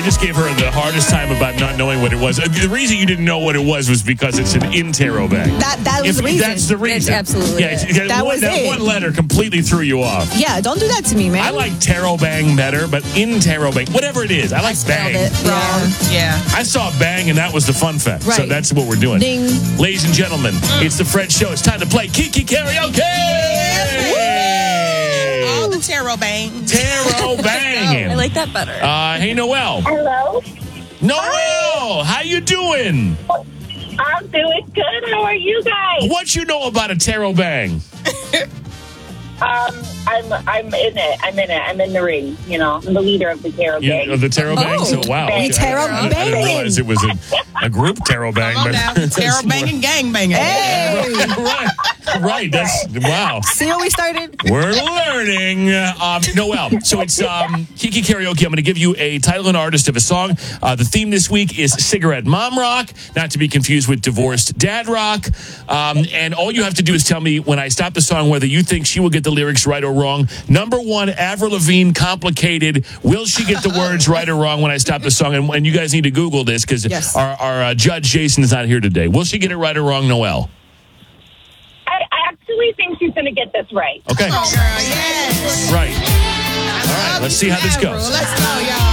just gave her the hardest time about not knowing what it was. The reason you didn't know what it was because it's an interrobang. That was the reason. That's the reason. That's absolutely Yeah, that one letter completely threw you off. Yeah, don't do that to me, man. I like tarobang better, but interrobang, whatever it is, I like bang. It wrong. Yeah. I saw bang, and that was the fun fact. So Right. that's what we're doing. Ding. Ladies and gentlemen, it's the Fred Show. It's time to play Kiki Karaoke! All the tarot bang. Tarot banging. I like that better. Hey, Noelle. Hello. Noelle, how you doing? I'm doing good. How are you guys? What you know about a tarot bang? I'm in it. I'm in the ring. You know, I'm the leader of the tarot gang. The tarot bang? Oh. So, wow. You tarot I didn't realize it was a group tarot bang. Come on now. Tarot banging, gang banging. Hey, Right. That's, wow. see how we started? We're learning. Noelle, so it's Kiki Karaoke. I'm going to give you a title and artist of a song. The theme this week is Cigarette Mom Rock, not to be confused with Divorced Dad Rock. And all you have to do is tell me when I stop the song whether you think she will get the lyrics right or wrong. Number one, Avril Lavigne, Complicated. Will she get the words right or wrong when I stop the song? And you guys need to Google this because Yes. our judge, Jason, is not here today. Will she get it right or wrong, Noelle? I actually think she's going to get this right. Okay. Girl, yes. Right. All right. Let's see how this goes. Let's go, y'all.